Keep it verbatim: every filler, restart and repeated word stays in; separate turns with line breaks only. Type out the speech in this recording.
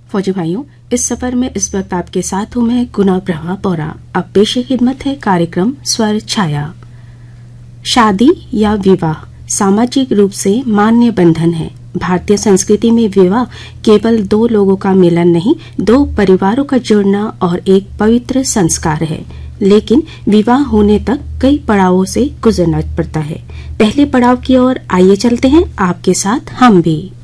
फौजी भाइयों, इस सफर में इस वक्त आपके साथ हूं मैं गुना प्रभा बोरा। अब पेश खिदमत है कार्यक्रम स्वर छाया। शादी या विवाह सामाजिक रूप से मान्य बंधन है। भारतीय संस्कृति में विवाह केवल दो लोगों का मिलन नहीं, दो परिवारों का जुड़ना और एक पवित्र संस्कार है। लेकिन विवाह होने तक कई पड़ावों से गुजरना पड़ता है। पहले पड़ाव की ओर आइए चलते हैं, आपके साथ हम भी।